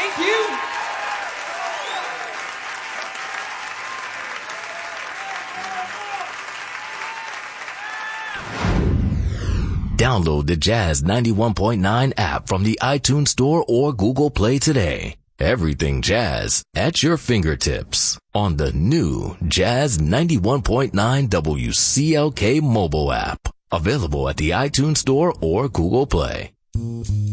Thank you. Download the Jazz 91.9 app from the iTunes Store or Google Play today. Everything Jazz at your fingertips on the new Jazz 91.9 WCLK mobile app. Available at the iTunes Store or Google Play.